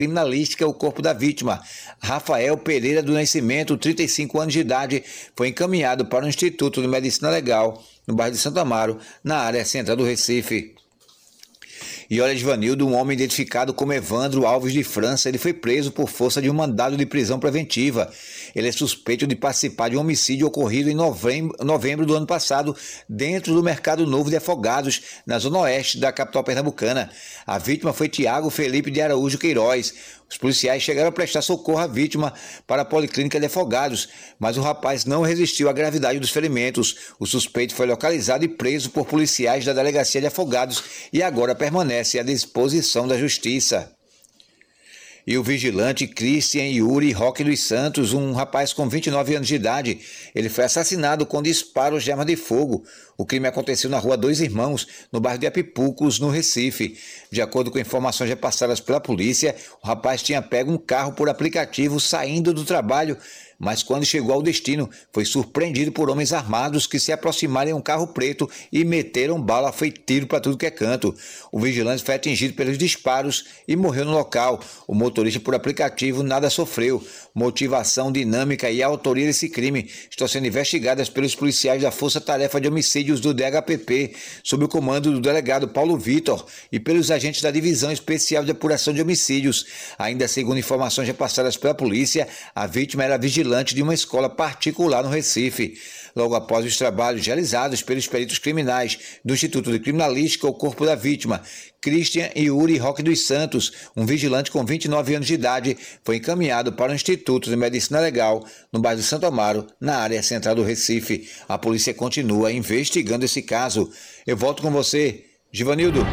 Criminalística o corpo da vítima. Rafael Pereira do Nascimento, 35 anos de idade, foi encaminhado para o Instituto de Medicina Legal, no bairro de Santo Amaro, na área central do Recife. E olha, Givanildo, um homem identificado como Evandro Alves de França, ele foi preso por força de um mandado de prisão preventiva. Ele é suspeito de participar de um homicídio ocorrido em novembro do ano passado, dentro do Mercado Novo de Afogados, na zona oeste da capital pernambucana. A vítima foi Tiago Felipe de Araújo Queiroz. Os policiais chegaram a prestar socorro à vítima para a Policlínica de Afogados, mas o rapaz não resistiu à gravidade dos ferimentos. O suspeito foi localizado e preso por policiais da Delegacia de Afogados e agora permanece à disposição da Justiça. E o vigilante Christian Yuri Roque dos Santos, um rapaz com 29 anos de idade, ele foi assassinado com disparos de arma de fogo. O crime aconteceu na rua Dois Irmãos, no bairro de Apipucos, no Recife. De acordo com informações repassadas pela polícia, o rapaz tinha pego um carro por aplicativo saindo do trabalho, mas quando chegou ao destino, foi surpreendido por homens armados que se aproximaram em um carro preto e meteram bala, foi tiro para tudo que é canto. O vigilante foi atingido pelos disparos e morreu no local. O motorista por aplicativo nada sofreu. Motivação, dinâmica e autoria desse crime estão sendo investigadas pelos policiais da Força Tarefa de Homicídios do DHPP, sob o comando do delegado Paulo Vitor, e pelos agentes da Divisão Especial de Apuração de Homicídios. Ainda segundo informações repassadas pela polícia, a vítima era vigilante de uma escola particular no Recife. Logo após os trabalhos realizados pelos peritos criminais do Instituto de Criminalística, o corpo da vítima, Christian Yuri Roque dos Santos, um vigilante com 29 anos de idade, foi encaminhado para o Instituto de Medicina Legal, no bairro de Santo Amaro, na área central do Recife. A polícia continua investigando esse caso. Eu volto com você, Givanildo.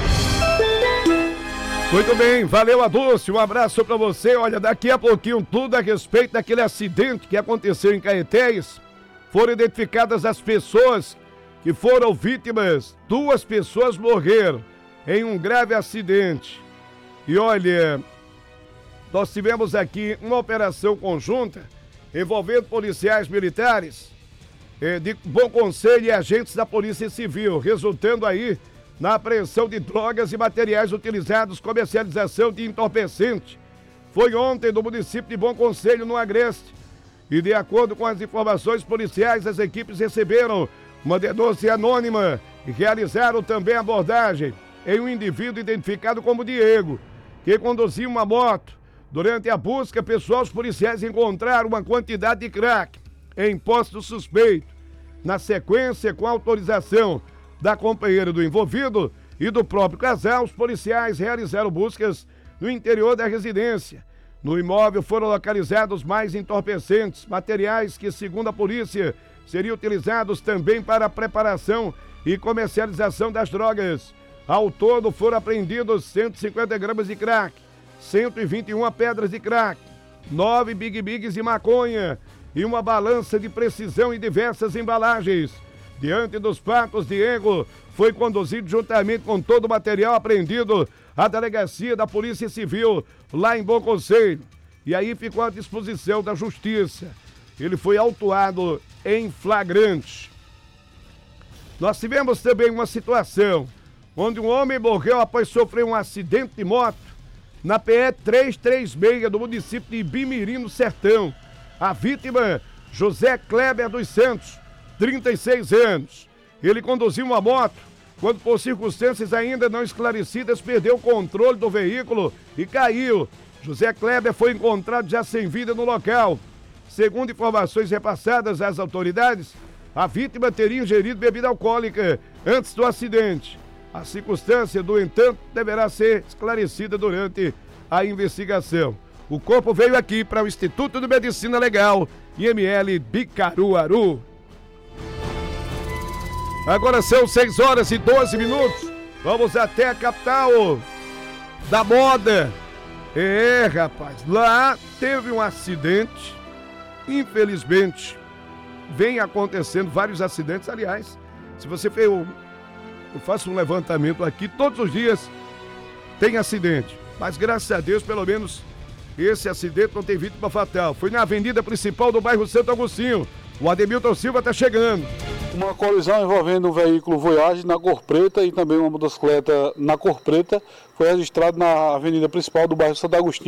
Muito bem, valeu, Adúcio, um abraço para você. Olha, daqui a pouquinho tudo a respeito daquele acidente que aconteceu em Caetés. Foram identificadas as pessoas que foram vítimas. 2 pessoas morreram em um grave acidente. E olha, nós tivemos aqui uma operação conjunta envolvendo policiais militares de Bom Conselho e agentes da Polícia Civil, resultando aí na apreensão de drogas e materiais utilizados, comercialização de entorpecente. Foi ontem no município de Bom Conselho, no Agreste. E de acordo com as informações policiais, as equipes receberam uma denúncia anônima e realizaram também abordagem em um indivíduo identificado como Diego, que conduzia uma moto. Durante a busca pessoal, os policiais encontraram uma quantidade de crack em posse do suspeito. Na sequência, com autorização da companheira do envolvido e do próprio casal, os policiais realizaram buscas no interior da residência. No imóvel foram localizados mais entorpecentes, materiais que, segundo a polícia, seriam utilizados também para a preparação e comercialização das drogas. Ao todo foram apreendidos 150 gramas de crack, 121 pedras de crack, 9 Big Bigs de maconha e uma balança de precisão e diversas embalagens. Diante dos fatos, Diego foi conduzido juntamente com todo o material apreendido à delegacia da Polícia Civil lá em Bom Conselho. E aí ficou à disposição da Justiça. Ele foi autuado em flagrante. Nós tivemos também uma situação onde um homem morreu após sofrer um acidente de moto na PE 336 do município de Ibimirim, no Sertão. A vítima, José Kleber dos Santos, 36 anos. Ele conduziu uma moto quando, por circunstâncias ainda não esclarecidas, perdeu o controle do veículo e caiu. José Kleber foi encontrado já sem vida no local. Segundo informações repassadas às autoridades, a vítima teria ingerido bebida alcoólica antes do acidente. A circunstância, no entanto, deverá ser esclarecida durante a investigação. O corpo veio aqui para o Instituto de Medicina Legal, IML Bicaruaru. Agora são 6h12. Vamos até a capital da moda. Rapaz, lá teve um acidente. Infelizmente, vem acontecendo vários acidentes. Aliás, se você fez eu faço um levantamento aqui, todos os dias tem acidente. Mas graças a Deus, pelo menos, esse acidente não tem vítima fatal. Foi na avenida principal do bairro Santo Agostinho. O Ademilton Silva está chegando. Uma colisão envolvendo um veículo Voyage na cor preta e também uma motocicleta na cor preta foi registrado na avenida principal do bairro Santo Agostinho.